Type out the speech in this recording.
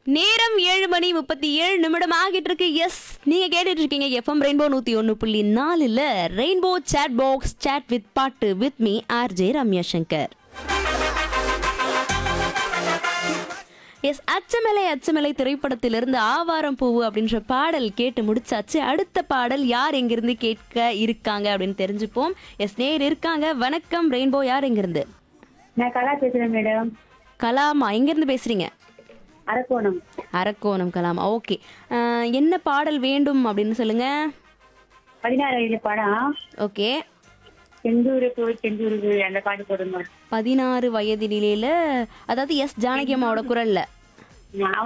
நேரம் 7:37 ஆகிட்டு இருக்கு. எஸ், நீங்க கேட்டுட்டு இருக்கீங்க FM rainbow 101.4ல rainbow chat box chat with பாட்டு with me RJ Ramya Shankar. S, அச்சமலை அச்சமலை திரைப்படத்திலிருந்து ஆவாரம் பூவு அப்படின்ற பாடல் கேட்டு முடிச்சாச்சு. அடுத்த பாடல் யார் எங்கிருந்து கேட்க இருக்காங்க அப்படின்னு தெரிஞ்சுப்போம். எஸ், நேர் இருக்காங்க. வணக்கம் ரெயின்போ, யார் எங்கிருந்து? நான் கலா பேசுறேன் மேடம். கலாமா, எங்கிருந்து பேசுறீங்க? அரக்கோணம். அரக்கோணம் கலாமா, ஓகே. என்ன பாடல் வேண்டும் அப்படின்னு சொல்லுங்க. 16 வயது படம். ஓகே, செந்தூருக்கு செந்தூருக்கு அந்த பாட்டு போடுங்க. 16 வயதினிலேல, அதாவது எஸ் ஜானகி அம்மாவோட குரல்ல. நான்